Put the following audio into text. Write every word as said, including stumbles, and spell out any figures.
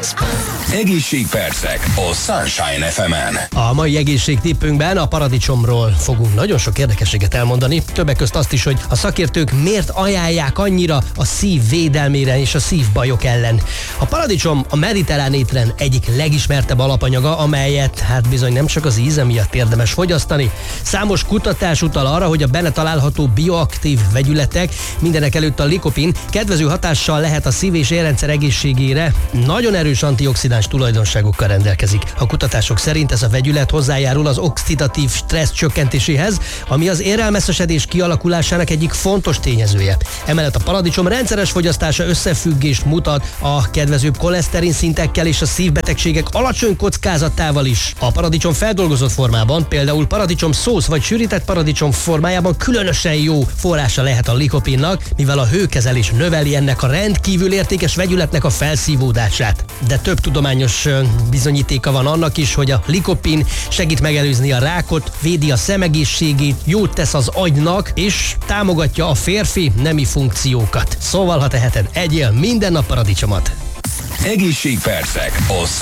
Egészségpercek a Sunshine ef emen. A mai egészségtippünkben a paradicsomról fogunk nagyon sok érdekességet elmondani. Többek közt azt is, hogy a szakértők miért ajánlják annyira a szív védelmére és a szívbajok ellen. A paradicsom a mediterrán étrend egyik legismertebb alapanyaga, amelyet hát bizony nem csak az íze miatt érdemes fogyasztani. Számos kutatás utal arra, hogy a benne található bioaktív vegyületek, mindenek előtt a likopin kedvező hatással lehet a szív- és érrendszer egészségére, nagyon erős antioxidáns tulajdonságokkal rendelkezik. A kutatások szerint ez a vegyület hozzájárul az oxidatív stressz csökkentéséhez, ami az érrelmeszesedés kialakulásának egyik fontos tényezője. Emellett a paradicsom rendszeres fogyasztása összefüggést mutat a kedvezőbb koleszterin szintekkel és a szívbetegségek alacsony kockázatával is. A paradicsom feldolgozott formában, például paradicsom szósz vagy sűrített paradicsom formájában különösen jó forrása lehet a likopinnak, mivel a hőkezelés növeli ennek a rendkívül értékes vegyületnek a felszívódását. De több tudományos bizonyítéka van annak is, hogy a likopin segít megelőzni a rákot, védi a szemegészségét, jót tesz az agynak, és támogatja a férfi nemi funkciókat. Szóval, ha teheted, egyél minden nap paradicsomot. Egészségpercek a